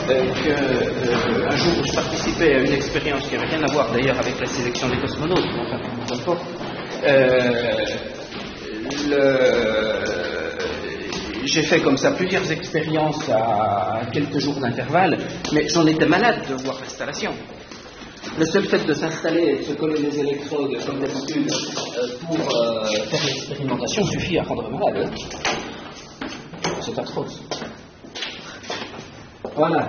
qu'un jour je participais à une expérience qui n'avait rien à voir d'ailleurs avec la sélection des cosmonautes, enfin, peu importe. J'ai fait comme ça plusieurs expériences à quelques jours d'intervalle, mais j'en étais malade de voir l'installation. Le seul fait de s'installer et de se coller les électrodes comme d'habitude pour faire l'expérimentation suffit à rendre malade. C'est atroce. Voilà.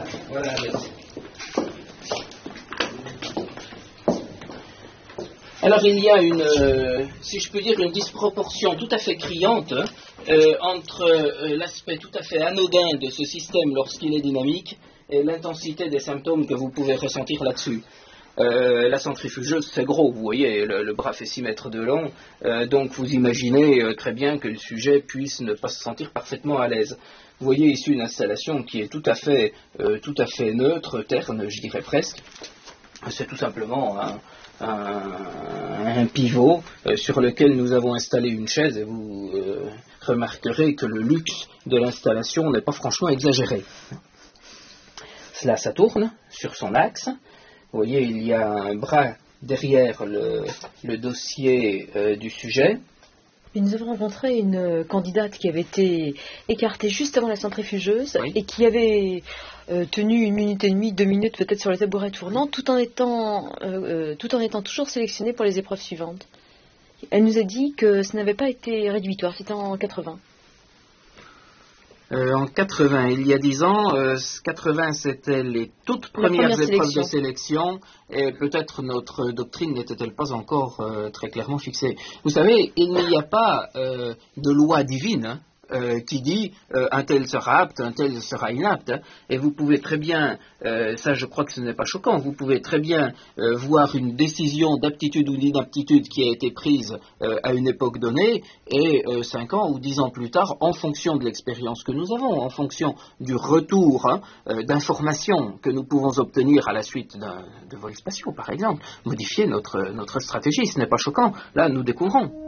Alors il y a si je peux dire, une disproportion tout à fait criante entre l'aspect tout à fait anodin de ce système lorsqu'il est dynamique et l'intensité des symptômes que vous pouvez ressentir là-dessus. La centrifugeuse, c'est gros, vous voyez, le bras fait 6 mètres de long, donc vous imaginez très bien que le sujet puisse ne pas se sentir parfaitement à l'aise. Vous voyez ici une installation qui est tout à fait neutre, terne, je dirais presque. C'est tout simplement un pivot sur lequel nous avons installé une chaise et vous remarquerez que le luxe de l'installation n'est pas franchement exagéré. Cela, ça tourne sur son axe. Vous voyez, il y a un bras derrière le dossier du sujet. Et nous avons rencontré une candidate qui avait été écartée juste avant la centrifugeuse, oui, et qui avait tenu 1 minute et demie, 2 minutes peut-être sur le tabouret tournant, tout en étant toujours sélectionnée pour les épreuves suivantes. Elle nous a dit que ce n'avait pas été rédhibitoire, c'était en 80. En 80, il y a 10 ans, 80 c'était les toutes premières épreuves de sélection et peut-être notre doctrine n'était-elle pas encore très clairement fixée. Vous savez, il n'y a pas de loi divine qui dit un tel sera apte, un tel sera inapte, et vous pouvez très bien, ça je crois que ce n'est pas choquant, vous pouvez très bien voir une décision d'aptitude ou d'inaptitude qui a été prise à une époque donnée, et 5 ans ou 10 ans plus tard, en fonction de l'expérience que nous avons, en fonction du retour d'informations que nous pouvons obtenir à la suite de vols spatiaux par exemple, modifier notre stratégie. Ce n'est pas choquant, là nous découvrons.